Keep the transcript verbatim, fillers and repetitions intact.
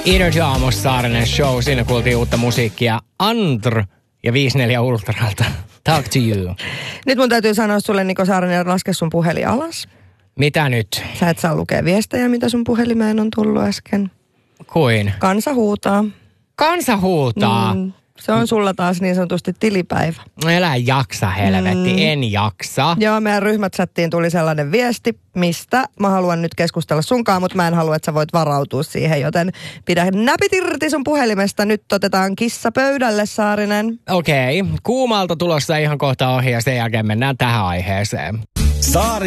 Energy aamussa Saarinen show. Siinä kuultiin uutta musiikkia Antr ja viisikymmentäneljä Ultralta. Talk to you. Nyt mun täytyy sanoa sulle, Niko Saarinen, laske sun puhelin alas. Mitä nyt? Sä et saa lukea viestejä, mitä sun puhelimeen on tullut äsken. Kuin? Kansa huutaa. Kansa huutaa? Mm. Se on sulla taas niin sanotusti tilipäivä. No elä jaksa, helvetti, mm. en jaksa. Joo, meidän ryhmächattiin tuli sellainen viesti, mistä mä haluan nyt keskustella sunkaan, mutta mä en halua, että sä voit varautua siihen, joten pidä näpit irti sun puhelimesta. Nyt otetaan kissa pöydälle, Saarinen. Okei, okay. Kuumalta tulossa ihan kohta ohi ja sen jälkeen mennään tähän aiheeseen. Saari